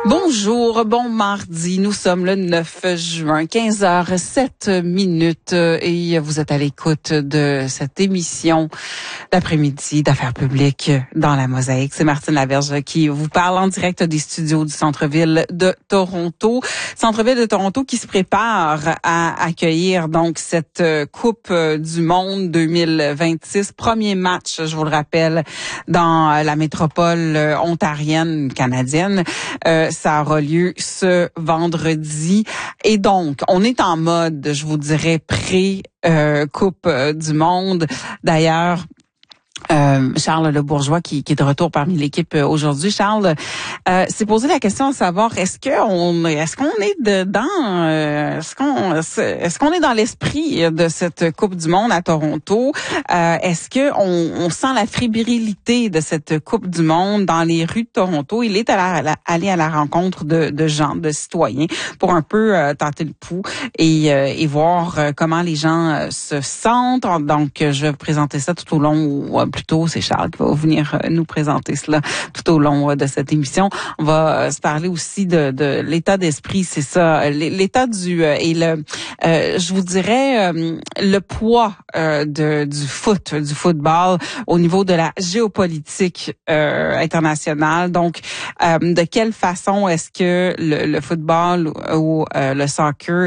Bonjour, bon mardi. Nous sommes le 9 juin, 15h07 et vous êtes à l'écoute de cette émission d'après-midi d'affaires publiques dans la Mosaïque. C'est Martine Laverge qui vous parle en direct des studios du centre-ville de Toronto. Centre-ville de Toronto qui se prépare à accueillir donc cette Coupe du Monde 2026. Premier match, je vous le rappelle, dans la métropole ontarienne canadienne. Ça aura lieu ce vendredi. Et donc, on est en mode, je vous dirais, pré-Coupe du Monde. D'ailleurs, Charles Le Bourgeois qui est de retour parmi l'équipe aujourd'hui. Charles s'est posé la question de savoir est-ce qu'on est dedans, est-ce qu'on est dans l'esprit de cette Coupe du Monde à Toronto, est-ce que on sent la fébrilité de cette Coupe du Monde dans les rues de Toronto. Il est allé à la rencontre de gens, de citoyens pour un peu tenter le pouls et voir comment les gens se sentent. Donc je vais vous présenter ça tout au long plutôt, c'est Charles qui va venir nous présenter cela tout au long de cette émission. On va se parler aussi de l'état d'esprit, c'est ça, l'état du et le je vous dirais le poids du football au niveau de la géopolitique internationale. Donc de quelle façon est-ce que le football ou le soccer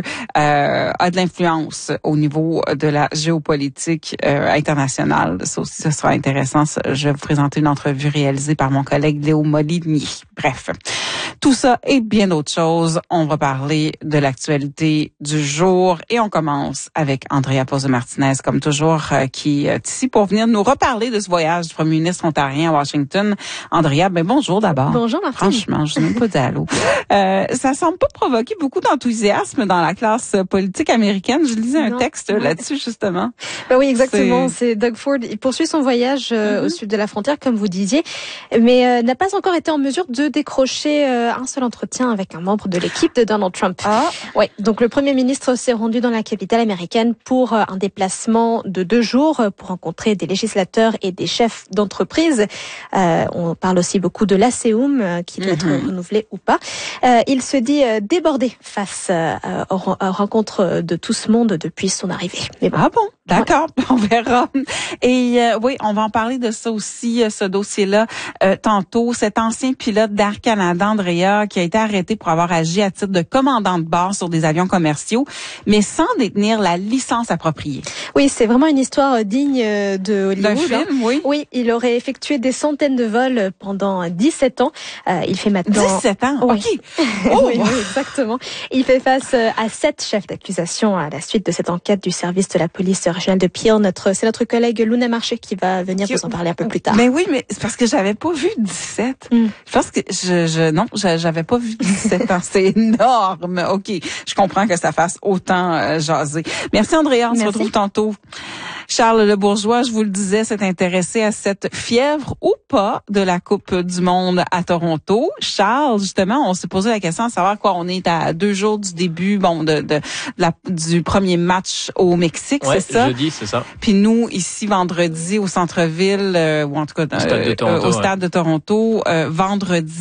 a de l'influence au niveau de la géopolitique internationale? Ça aussi, ce sera intéressant. Je vais vous présenter une entrevue réalisée par mon collègue Léo Molinier. Bref, tout ça et bien d'autres choses. On va parler de l'actualité du jour et on commence avec Andrea Pozzo-Martinez, comme toujours, qui est ici pour venir nous reparler de ce voyage du premier ministre ontarien à Washington. Andrea, bonjour d'abord. Bonjour Martine. Franchement, je n'ai même pas dit allô. Ça semble pas provoquer beaucoup d'enthousiasme dans la classe politique américaine. Je lisais un texte là-dessus, justement. Oui, exactement. C'est Doug Ford. Il poursuit son voyage au sud de la frontière, comme vous disiez, mais n'a pas encore été en mesure de décrocher un seul entretien avec un membre de l'équipe de Donald Trump. Ouais, donc le Premier ministre s'est rendu dans la capitale américaine pour un déplacement de 2 jours pour rencontrer des législateurs et des chefs d'entreprise. On parle aussi beaucoup de l'ASEUM qui doit être renouvelé ou pas. Il se dit débordé face aux rencontres de tout ce monde depuis son arrivée. Mais bon. Ah bon? D'accord, on verra. Et oui, on va en parler de ça aussi, ce dossier-là, tantôt. Cet ancien pilote d'Air Canada, Andrea, qui a été arrêté pour avoir agi à titre de commandant de bord sur des avions commerciaux, mais sans détenir la licence appropriée. Oui, c'est vraiment une histoire digne de Hollywood. D'un film, oui. Oui, il aurait effectué des centaines de vols pendant 17 ans. Il fait maintenant... 17 ans? Oui. OK. Oui, exactement. Il fait face à 7 chefs d'accusation à la suite de cette enquête du service de la police régionale de Peel. C'est notre collègue Luna Marché qui va venir vous en parler un peu plus tard. Mais oui, mais c'est parce que j'avais pas vu 17. Je pense que j'avais pas vu 17 ans. C'est énorme. OK. Je comprends que ça fasse autant jaser. Merci Andrea. On se retrouve tantôt. Charles Le Bourgeois, je vous le disais, s'est intéressé à cette fièvre ou pas de la Coupe du Monde à Toronto. Charles, justement, on s'est posé la question de savoir quoi. On est à 2 jours du début, du premier match au Mexique, c'est ça? Jeudi, c'est ça. Puis nous, ici, vendredi, au centre-ville, ou en tout cas, au stade de Toronto, vendredi.